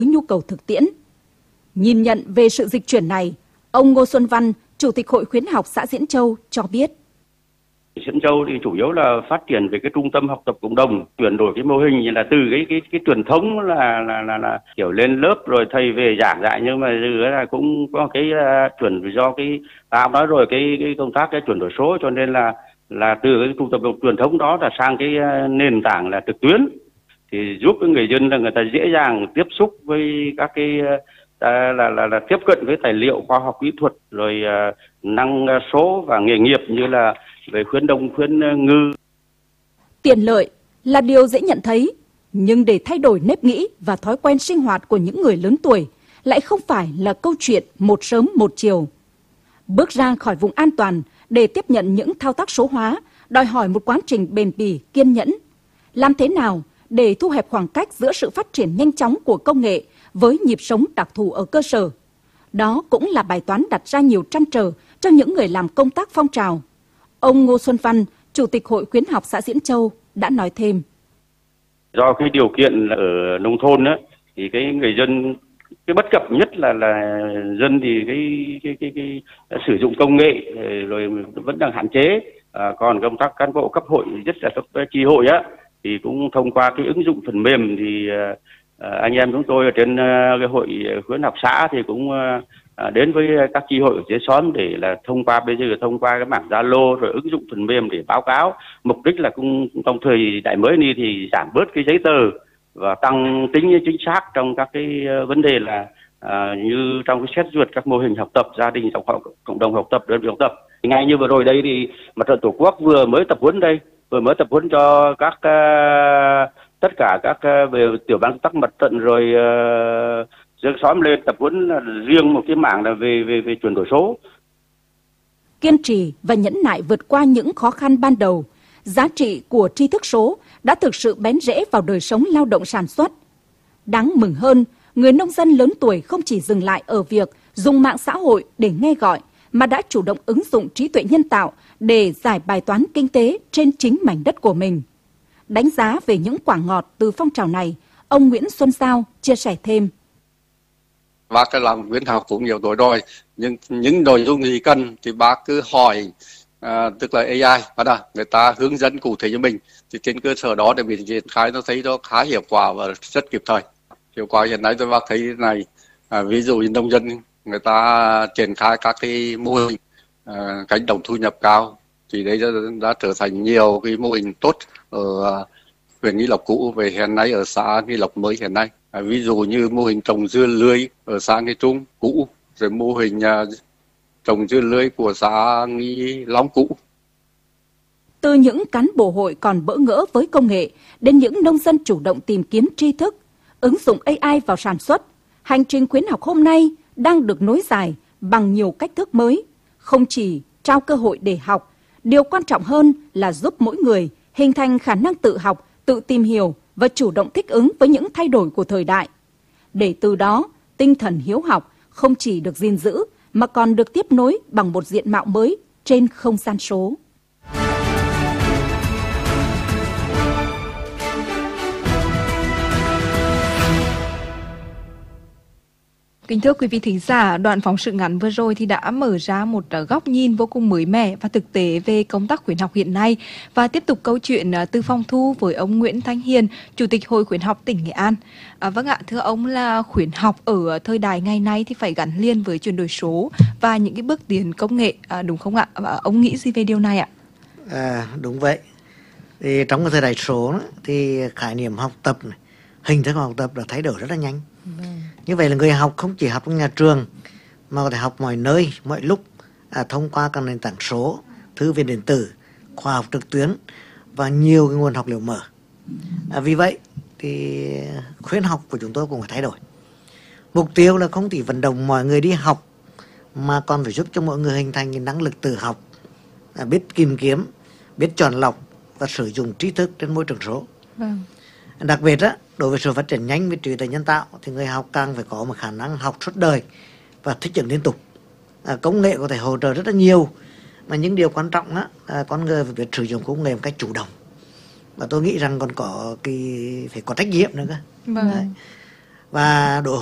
nhu cầu thực tiễn. Nhìn nhận về sự dịch chuyển này, ông Ngô Xuân Văn, Chủ tịch Hội Khuyến học xã Diễn Châu cho biết. Diễn Châu thì chủ yếu là phát triển về cái trung tâm học tập cộng đồng, chuyển đổi cái mô hình là từ cái truyền thống là kiểu lên lớp rồi thầy về giảng dạy, nhưng mà giờ là cũng có cái chuyển do cái ta nói rồi cái công tác cái chuyển đổi số, cho nên là từ cái trung tâm truyền thống đó là sang cái nền tảng là trực tuyến, thì giúp cái người dân là người ta dễ dàng tiếp xúc với các cái là tiếp cận với tài liệu khoa học kỹ thuật, rồi năng số và nghề nghiệp như là về khuyến đông khuyến ngư. Tiện lợi là điều dễ nhận thấy, nhưng để thay đổi nếp nghĩ và thói quen sinh hoạt của những người lớn tuổi lại không phải là câu chuyện một sớm một chiều. Bước ra khỏi vùng an toàn để tiếp nhận những thao tác số hóa đòi hỏi một quá trình bền bỉ, kiên nhẫn. Làm thế nào để thu hẹp khoảng cách giữa sự phát triển nhanh chóng của công nghệ với nhịp sống đặc thù ở cơ sở? Đó cũng là bài toán đặt ra nhiều trăn trở cho những người làm công tác phong trào. Ông Ngô Xuân Văn, Chủ tịch Hội Khuyến học xã Diễn Châu đã nói thêm. Do cái điều kiện ở nông thôn á, thì cái người dân cái bất cập nhất là dân thì cái sử dụng công nghệ rồi vẫn đang hạn chế. Còn công tác cán bộ cấp hội, nhất là cấp chi hội á, thì cũng thông qua cái ứng dụng phần mềm thì anh em chúng tôi ở trên cái hội khuyến học xã thì cũng đến với các chi hội ở dưới xóm để là thông qua cái mảng Zalo rồi ứng dụng phần mềm để báo cáo. Mục đích là cũng trong thời đại mới này thì giảm bớt cái giấy tờ và tăng tính chính xác trong các cái vấn đề là như trong cái xét duyệt các mô hình học tập, gia đình cộng đồng học tập, đơn vị học tập. Ngay như vừa rồi đây thì Mặt trận Tổ quốc vừa mới tập huấn cho các tất cả các về tiểu ban công tác mặt trận rồi dân xóm lên tập huấn riêng một cái mảng là về chuyển đổi số. Kiên trì và nhẫn nại vượt qua những khó khăn ban đầu, giá trị của tri thức số đã thực sự bén rễ vào đời sống lao động sản xuất. Đáng mừng hơn, người nông dân lớn tuổi không chỉ dừng lại ở việc dùng mạng xã hội để nghe gọi, mà đã chủ động ứng dụng trí tuệ nhân tạo để giải bài toán kinh tế trên chính mảnh đất của mình. Đánh giá về những quả ngọt từ phong trào này, ông Nguyễn Xuân Giao chia sẻ thêm. Bác làm khuyến học cũng nhiều tuổi rồi, nhưng những nội dung gì cần thì bác cứ hỏi, tức là AI, người ta hướng dẫn cụ thể cho mình, thì trên cơ sở đó để mình triển khai nó thấy nó khá hiệu quả và rất kịp thời. Hiệu quả hiện nay tôi bác thấy này, ví dụ như nông dân người ta triển khai các cái mô hình cánh đồng thu nhập cao, thì đấy đã trở thành nhiều cái mô hình tốt ở huyện Nghi Lộc cũ về hiện nay ở xã Nghi Lộc mới hiện nay. Ví dụ như mô hình trồng dưa lưới ở xã Nghi Trung cũ, rồi mô hình trồng dưa lưới của xã Nghi Long cũ. Từ những cán bộ hội còn bỡ ngỡ với công nghệ đến những nông dân chủ động tìm kiếm tri thức, ứng dụng AI vào sản xuất, hành trình khuyến học hôm nay đang được nối dài bằng nhiều cách thức mới, không chỉ trao cơ hội để học, điều quan trọng hơn là giúp mỗi người hình thành khả năng tự học, tự tìm hiểu và chủ động thích ứng với những thay đổi của thời đại. Để từ đó, tinh thần hiếu học không chỉ được gìn giữ mà còn được tiếp nối bằng một diện mạo mới trên không gian số. Kính thưa quý vị thính giả, đoạn phóng sự ngắn vừa rồi thì đã mở ra một góc nhìn vô cùng mới mẻ và thực tế về công tác khuyến học hiện nay, và tiếp tục câu chuyện từ phòng thu với ông Nguyễn Thanh Hiền, Chủ tịch Hội Khuyến học tỉnh Nghệ An. Vâng ạ, thưa ông, là khuyến học ở thời đại ngày nay thì phải gắn liền với chuyển đổi số và những cái bước tiến công nghệ, đúng không ạ? Ông nghĩ gì về điều này ạ? Đúng vậy. Thì trong cái thời đại số thì khái niệm học tập này, hình thức học tập đã thay đổi rất là nhanh. Như vậy là người học không chỉ học trong nhà trường mà có thể học mọi nơi, mọi lúc, thông qua các nền tảng số, thư viện điện tử, khoa học trực tuyến và nhiều cái nguồn học liệu mở. Vì vậy thì khuyến học của chúng tôi cũng phải thay đổi. Mục tiêu là không chỉ vận động mọi người đi học mà còn phải giúp cho mọi người hình thành cái năng lực tự học, biết tìm kiếm, biết chọn lọc và sử dụng trí thức trên môi trường số. Đặc biệt đối với sự phát triển nhanh về trí tuệ nhân tạo thì người học càng phải có một khả năng học suốt đời và thích ứng liên tục. Công nghệ có thể hỗ trợ rất là nhiều, mà những điều quan trọng con người phải biết sử dụng công nghệ một cách chủ động. Và tôi nghĩ rằng còn có phải có trách nhiệm nữa cơ. và đổi